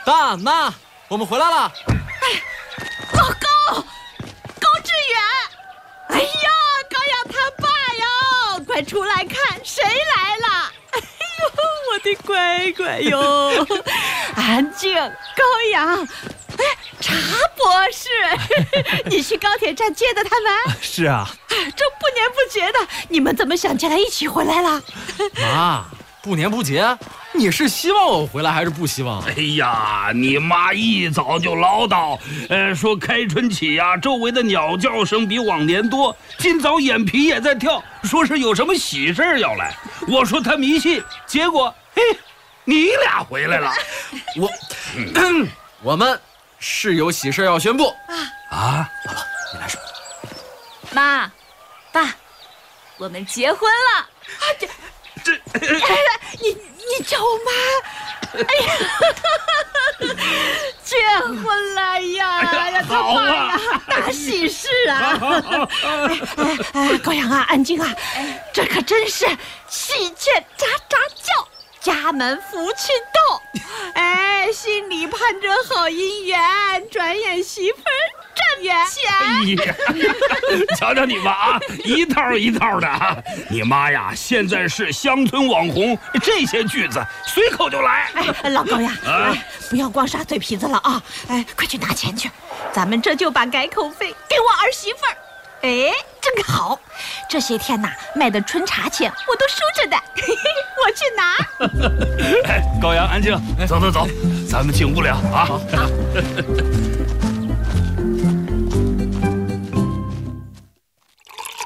爸妈，我们回来了。 高志远，哎呀，高阳他爸哟，快出来看，谁来了？哎呦，我的乖乖哟！安静，高阳，哎，查博士，你去高铁站接的他们？ 是啊。 这不年不节的，你们怎么想起来一起回来了？ 妈，不年不节，你是希望我回来还是不希望？ 哎呀，你妈一早就唠叨，说开春起呀，周围的鸟叫声比往年多，今早眼皮也在跳，说是有什么喜事要来。我说他迷信，结果嘿，你俩回来了。 我们是有喜事要宣布啊！ 老婆，你来说。 妈，爸，我们结婚了啊！你叫我妈？哎呀，结婚了呀！哎呀，他爸呀，大喜事啊！高阳啊，安静啊，这可真是喜鹊喳喳叫，家门福气到。哎，心里盼着好姻缘，转眼媳妇儿站眼前。 哎呀，瞧瞧你妈啊，一套一套的啊！你妈呀，现在是乡村网红，这些句子随口就来。 哎，老高呀，不要光耍嘴皮子了啊！哎，快去拿钱去，咱们这就把改口费给我儿媳妇儿。哎，正好，这些天呐，卖的春茶钱我都收着的，我去拿。 高阳，安静，走，咱们进屋聊啊。 好。